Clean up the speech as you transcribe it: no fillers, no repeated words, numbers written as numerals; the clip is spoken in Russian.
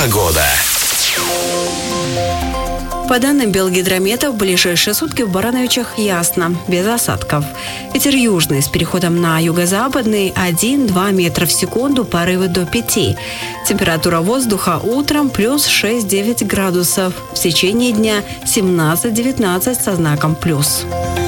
Погода. По данным Белгидромета, в ближайшие сутки в Барановичах ясно, без осадков. Ветер южный с переходом на юго-западный 1-2 метра в секунду, порывы до 5. Температура воздуха утром плюс 6-9 градусов. В течение дня 17-19 со знаком плюс.